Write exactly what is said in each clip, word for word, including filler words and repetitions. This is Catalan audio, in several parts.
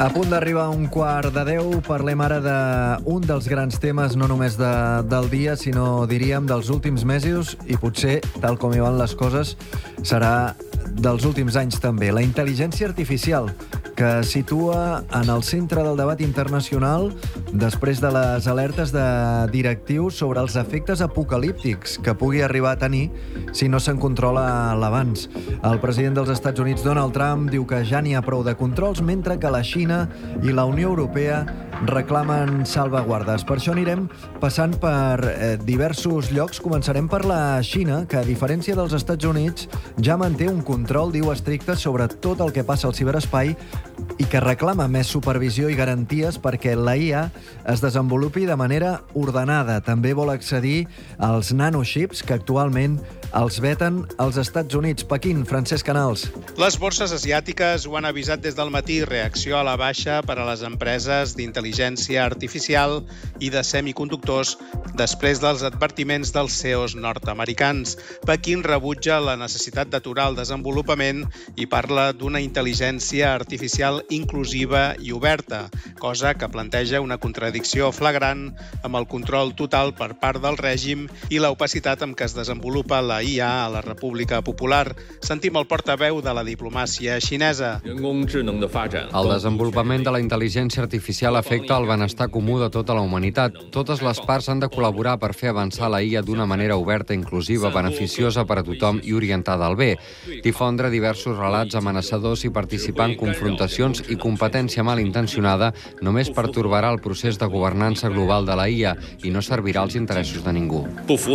A punt d'arribar a un quart de deu, parlem ara d'un dels grans temes, no només de, del dia, sinó, diríem, dels últims mesos i potser, tal com hi van les coses, serà dels últims anys també. La intel·ligència artificial, que situa en el centre del debat internacional després de les alertes de directius sobre els efectes apocalíptics que pugui arribar a tenir si no se'n controla l'abans. El president dels Estats Units, Donald Trump, diu que ja n'hi ha prou de controls, mentre que la Xina i la Unió Europea reclamen salvaguardes. Per això anirem passant per eh, diversos llocs. Començarem per la Xina, que, a diferència dels Estats Units, ja manté un control, diu, estricte sobre tot el que passa al ciberespai i que reclama més supervisió i garanties perquè la I A es desenvolupi de manera ordenada. També vol accedir als nanochips que actualment els veten als Estats Units. Pequín, Francesc Canals. Les borses asiàtiques ho han avisat des del matí. Reacció a la baixa per a les empreses d'intel·ligència artificial i de semiconductors després dels advertiments dels C E Os nord-americans. Pequín rebutja la necessitat d'aturar el desenvolupament i parla d'una intel·ligència artificial inclusiva i oberta, cosa que planteja una contradicció flagrant amb el control total per part del règim i l'opacitat amb què es desenvolupa la I A a la República Popular. Sentim el portaveu de la diplomàcia xinesa. El desenvolupament de la intel·ligència artificial afecta el benestar comú de tota la humanitat. Totes les parts han de col·laborar per fer avançar la I A d'una manera oberta, inclusiva, beneficiosa per a tothom i orientada al bé. Difondre diversos relats amenaçadors i participar en confrontacions i competència malintencionada només pertorbarà el procés de governança global de la I A i no servirà als interessos de ningú.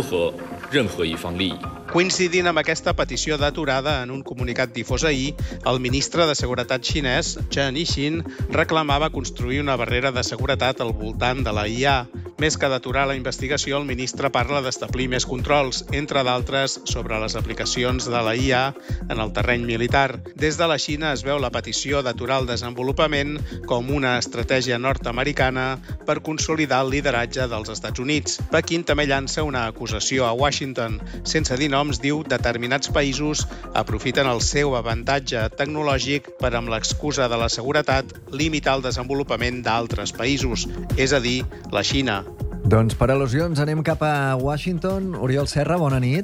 Coincidint amb aquesta petició d'aturada, en un comunicat difós ahir, el ministre de Seguretat xinès, Chen Yixin, reclamava construir una barrera de seguretat al voltant de la I A. Més que d'aturar la investigació, el ministre parla d'establir més controls, entre d'altres sobre les aplicacions de la I A en el terreny militar. Des de la Xina es veu la petició d'aturar el desenvolupament com una estratègia nord-americana per consolidar el lideratge dels Estats Units. Pequín també llança una acusació a Washington. Sense dir noms, diu, determinats països aprofiten el seu avantatge tecnològic per, amb l'excusa de la seguretat, limitar el desenvolupament d'altres països, és a dir, la Xina. Doncs per al·lusions anem cap a Washington. Oriol Serra, bona nit.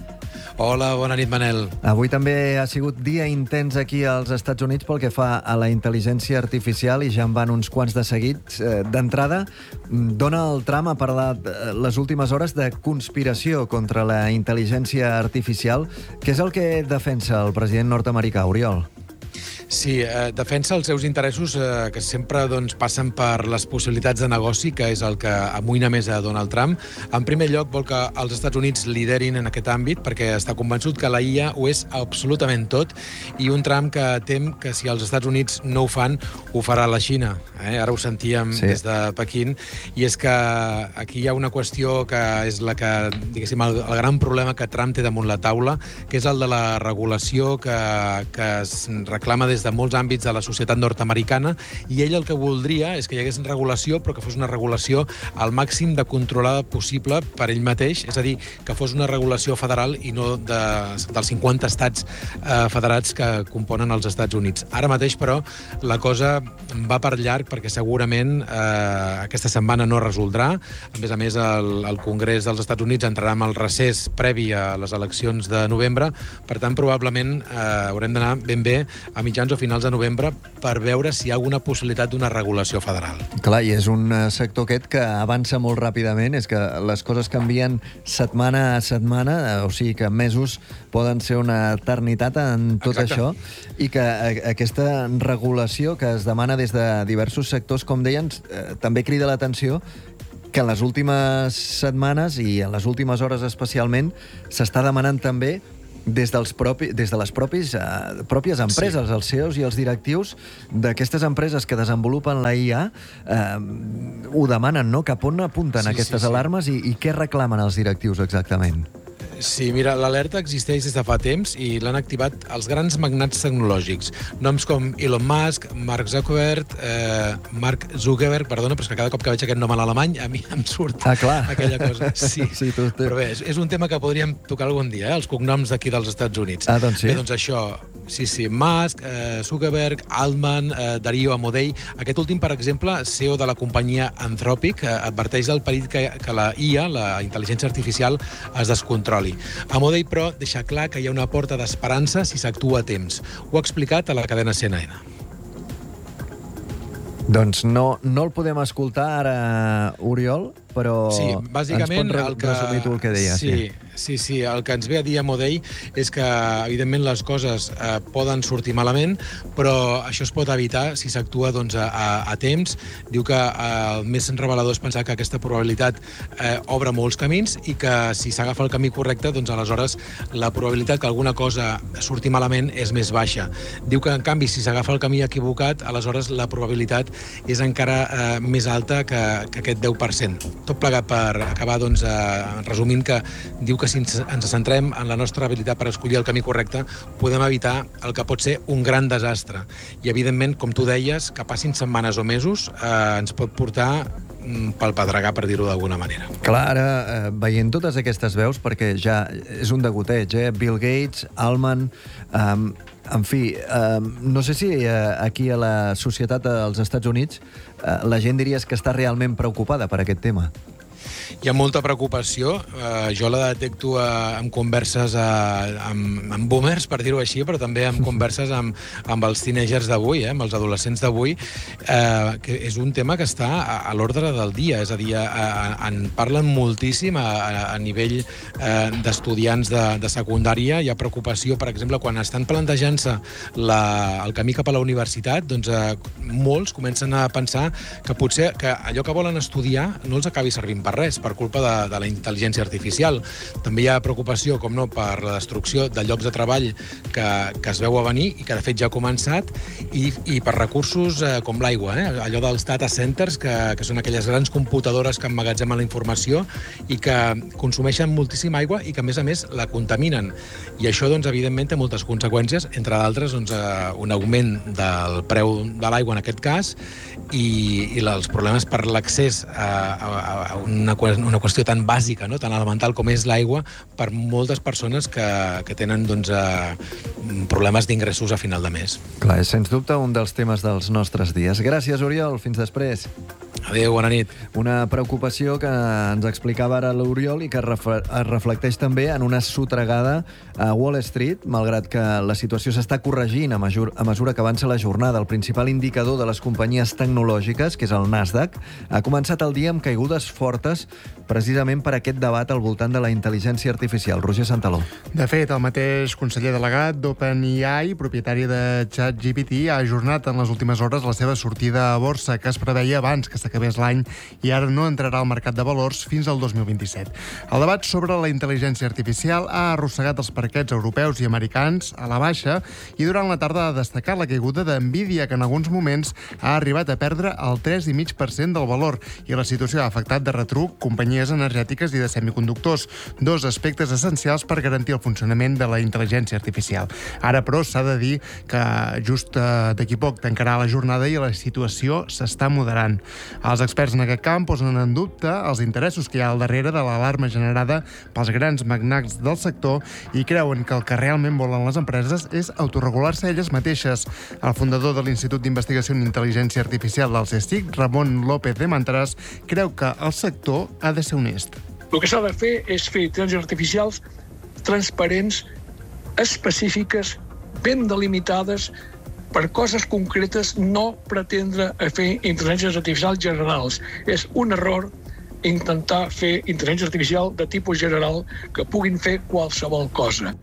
Hola, bona nit, Manel. Avui també ha sigut dia intens aquí als Estats Units pel que fa a la intel·ligència artificial i ja en van uns quants de seguits. D'entrada, Donald Trump ha parlat les últimes hores de conspiració contra la intel·ligència artificial. Què és el que defensa el president nord-americà, Oriol? Sí, eh, defensa els seus interessos eh, que sempre doncs, passen per les possibilitats de negoci, que és el que amoïna més a Donald Trump. En primer lloc, vol que els Estats Units liderin en aquest àmbit perquè està convençut que la I A ho és absolutament tot i un Trump que tem que si els Estats Units no ho fan, ho farà la Xina. Eh? Ara ho sentíem sí. des de Pequín. I és que aquí hi ha una qüestió que és la que, diguéssim, el, el gran problema que Trump té damunt la taula, que és el de la regulació que, que es reclama des de molts àmbits de la societat nord-americana, i ell el que voldria és que hi hagués regulació, però que fos una regulació al màxim de controlada possible per ell mateix, és a dir, que fos una regulació federal i no de, dels cinquanta estats eh, federats que componen els Estats Units. Ara mateix, però, la cosa va per llarg perquè segurament eh, aquesta setmana no resoldrà. A més a més, el, el Congrés dels Estats Units entrarà en el recés previ a les eleccions de novembre, per tant, probablement eh, haurem d'anar ben bé a mitjans o finals de novembre per veure si hi ha alguna possibilitat d'una regulació federal. Clar, i és un sector aquest que avança molt ràpidament, és que les coses canvien setmana a setmana, o sigui que mesos poden ser una eternitat en tot Exacte. Això, i que aquesta regulació que es demana des de diversos sectors, com deien, eh, també crida l'atenció que en les últimes setmanes i en les últimes hores especialment s'està demanant també des, dels propi, des de les propis, uh, pròpies empreses, sí. els C E Os i els directius d'aquestes empreses que desenvolupen la I A uh, ho demanen, no? Cap on apunten sí, aquestes sí, sí. alarmes i, i què reclamen els directius exactament? Sí, mira, l'alerta existeix des de fa temps i l'han activat els grans magnats tecnològics. Noms com Elon Musk, Mark Zuckerberg, eh, Mark Zuckerberg, perdona, però és que cada cop que veig aquest nom a l'alemany a mi em surt ah, clar. aquella cosa. Sí, sí tu, tu. Però bé, és, és un tema que podríem tocar algun dia, eh? Els cognoms d'aquí dels Estats Units. Ah, doncs sí. Bé, doncs això, sí, sí, Musk, eh, Zuckerberg, Altman, eh, Dario Amodei. Aquest últim, per exemple, C E O de la companyia Anthropic, eh, adverteix del perill que, que la I A, la intel·ligència artificial, es descontroli. Amodei, però, deixa clar que hi ha una porta d'esperança si s'actua a temps. Ho ha explicat a la cadena C N N. Doncs no, no el podem escoltar ara, Oriol, però sí, bàsicament, ens pots el que... resumir tu el que deies. Sí, sí, sí, el que ens ve a dir Amodei és que, evidentment, les coses eh, poden sortir malament, però això es pot evitar si s'actua doncs, a, a, a temps. Diu que eh, el més revelador és pensar que aquesta probabilitat eh, obre molts camins i que si s'agafa el camí correcte, doncs aleshores la probabilitat que alguna cosa surti malament és més baixa. Diu que, en canvi, si s'agafa el camí equivocat, aleshores la probabilitat és encara eh, més alta que, que aquest deu per cent. Tot plegat per acabar, doncs, eh, resumint que diu que si ens, ens centrem en la nostra habilitat per escollir el camí correcte, podem evitar el que pot ser un gran desastre. I, evidentment, com tu deies, que passin setmanes o mesos eh, ens pot portar pel pedregar, per dir-ho d'alguna manera. Clar, ara, eh, veient totes aquestes veus, perquè ja és un degoteig, eh? Bill Gates, Altman... Um, en fi, um, no sé si eh, aquí a la societat als Estats Units eh, la gent diries que està realment preocupada per aquest tema. Hi ha molta preocupació. Uh, jo la detecto uh, en converses uh, amb, amb boomers, per dir-ho així, però també en converses amb, amb els teenagers d'avui, eh, amb els adolescents d'avui, uh, que és un tema que està a, a l'ordre del dia. És a dir, a, a, en parlen moltíssim a, a, a nivell uh, d'estudiants de, de secundària. Hi ha preocupació, per exemple, quan estan plantejant-se el camí cap a la universitat, doncs uh, molts comencen a pensar que potser que allò que volen estudiar no els acabi servint per res, per culpa de, de la intel·ligència artificial. També hi ha preocupació, com no, per la destrucció de llocs de treball que, que es veu a venir i que de fet ja ha començat, i, i per recursos eh, com l'aigua, eh? Allò dels data centers, que, que són aquelles grans computadores que emmagatzemen la informació i que consumeixen moltíssima aigua i que, a més a més, la contaminen. I això, doncs, evidentment, té moltes conseqüències, entre d'altres, doncs, eh, un augment del preu de l'aigua, en aquest cas, i, i els problemes per l'accés a, a, a una, una qüestió tan bàsica, no? Tan elemental com és l'aigua, per moltes persones que, que tenen doncs, eh, problemes d'ingressos a final de mes. Clar, és sens dubte un dels temes dels nostres dies. Gràcies, Oriol. Fins després. Adéu, bona nit. Una preocupació que ens explicava ara l'Oriol i que es reflecteix també en una sotregada a Wall Street, malgrat que la situació s'està corregint a mesura, a mesura que avança la jornada. El principal indicador de les companyies tecnològiques, que és el Nasdaq, ha començat el dia amb caigudes fortes precisament per aquest debat al voltant de la intel·ligència artificial. Roger Santaló. De fet, el mateix conseller delegat d'OpenAI, propietari de ChatGPT, ha ajornat en les últimes hores la seva sortida a borsa, que es preveia abans que s'acabés l'any i ara no entrarà al mercat de valors fins al dos mil vint-i-set. El debat sobre la intel·ligència artificial ha arrossegat els parquets europeus i americans a la baixa i durant la tarda ha destacat la caiguda d'Nvidia, que en alguns moments ha arribat a perdre el tres coma cinc per cent del valor, i la situació ha afectat de retruc companyies energètiques i de semiconductors, dos aspectes essencials per garantir el funcionament de la intel·ligència artificial. Ara, però, s'ha de dir que just eh, d'aquí poc tancarà la jornada i la situació s'està moderant. Els experts en aquest camp posen en dubte els interessos que hi ha al darrere de l'alarma generada pels grans magnats del sector i creuen que el que realment volen les empreses és autorregular-se elles mateixes. El fundador de l'Institut d'Investigació en Intel·ligència Artificial del CSIC, Ramon López de Mantras, creu que el sector ha de ser honest. El que s'ha de fer és fer intel·ligències artificials transparents, específiques, ben delimitades, per coses concretes, no pretendre a fer intel·ligències artificials generals. És un error intentar fer intel·ligència artificial de tipus general que puguin fer qualsevol cosa.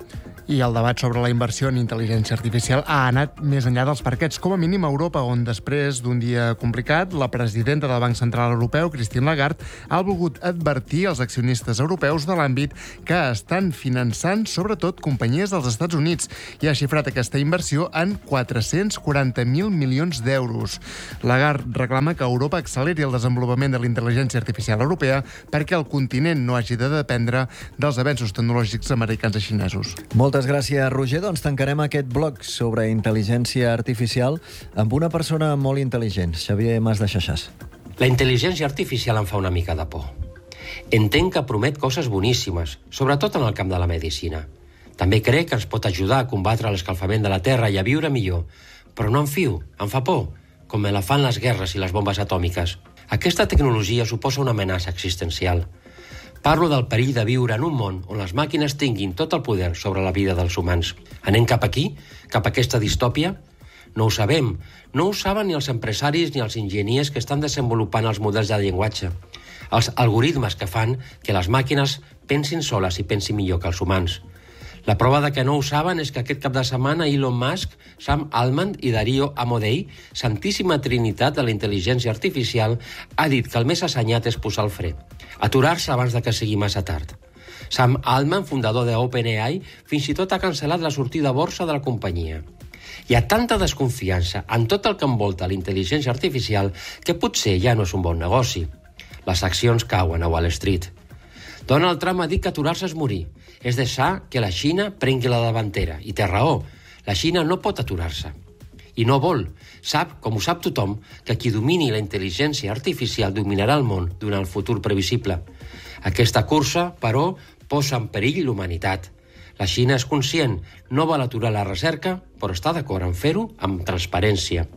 I el debat sobre la inversió en intel·ligència artificial ha anat més enllà dels parquets, com a mínim a Europa, on després d'un dia complicat, la presidenta del Banc Central Europeu, Christine Lagarde, ha volgut advertir als accionistes europeus de l'àmbit que estan finançant sobretot companyies dels Estats Units i ha xifrat aquesta inversió en quatre-cents quaranta mil milions d'euros. Lagarde reclama que Europa acceleri el desenvolupament de la intel·ligència artificial europea perquè el continent no hagi de dependre dels avenços tecnològics americans i xinesos. Moltes gràcies, Roger. Doncs tancarem aquest bloc sobre intel·ligència artificial amb una persona molt intel·ligent, Xavier Mas de Xaxàs. La intel·ligència artificial em fa una mica de por. Entenc que promet coses boníssimes, sobretot en el camp de la medicina. També crec que ens pot ajudar a combatre l'escalfament de la Terra i a viure millor, però no em fio, em fa por, com me la fan les guerres i les bombes atòmiques. Aquesta tecnologia suposa una amenaça existencial. Parlo del perill de viure en un món on les màquines tinguin tot el poder sobre la vida dels humans. Anem cap aquí? Cap a aquesta distòpia? No ho sabem. No ho saben ni els empresaris ni els enginyers que estan desenvolupant els models de llenguatge. Els algoritmes que fan que les màquines pensin soles i pensin millor que els humans. La prova de que no ho saben és que aquest cap de setmana Elon Musk, Sam Altman i Dario Amodei, santíssima trinitat de la intel·ligència artificial, ha dit que el més assenyat és posar el fre, aturar-se abans de que sigui massa tard. Sam Altman, fundador de OpenAI, fins i tot ha cancel·lat la sortida a borsa de la companyia. Hi ha tanta desconfiança en tot el que envolta la intel·ligència artificial que potser ja no és un bon negoci. Les accions cauen a Wall Street. Donald Trump ha dit que aturar-se és morir. És deixar que la Xina prengui la davantera. I té raó. La Xina no pot aturar-se. I no vol. Sap, com ho sap tothom, que qui domini la intel·ligència artificial dominarà el món durant el futur previsible. Aquesta cursa, però, posa en perill l'humanitat. La Xina és conscient, no vol aturar la recerca, però està d'acord en fer-ho amb transparència.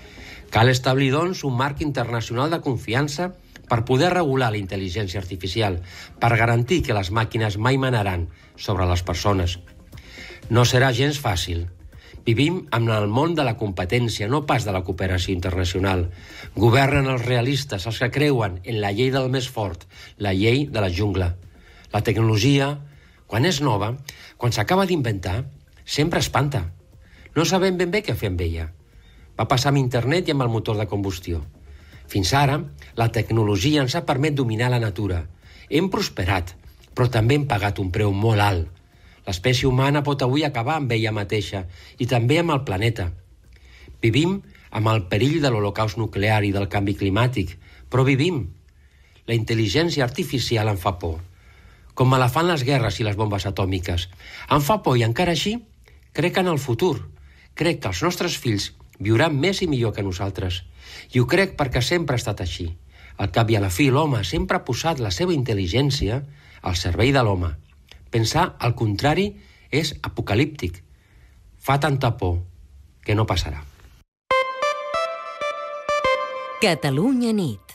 Cal establir, doncs, un marc internacional de confiança per poder regular la intel·ligència artificial, per garantir que les màquines mai manaran sobre les persones. No serà gens fàcil. Vivim en el món de la competència, no pas de la cooperació internacional. Governen els realistes, els que creuen en la llei del més fort, la llei de la jungla. La tecnologia, quan és nova, quan s'acaba d'inventar, sempre espanta. No sabem ben bé què fer amb ella. Va passar amb internet i amb el motor de combustió. Fins ara, la tecnologia ens ha permès dominar la natura. Hem prosperat, però també hem pagat un preu molt alt. L'espècie humana pot avui acabar amb ella mateixa i també amb el planeta. Vivim amb el perill de l'holocaust nuclear i del canvi climàtic, però vivim. La intel·ligència artificial em fa por, com me la fan les guerres i les bombes atòmiques. Em fa por i encara així crec en el futur. Crec que els nostres fills viuran més i millor que nosaltres. I ho crec perquè sempre ha estat així. Al cap i a la fi, l'home sempre ha posat la seva intel·ligència al servei de l'home. Pensar al contrari és apocalíptic. Fa tanta por que no passarà. Catalunya nit.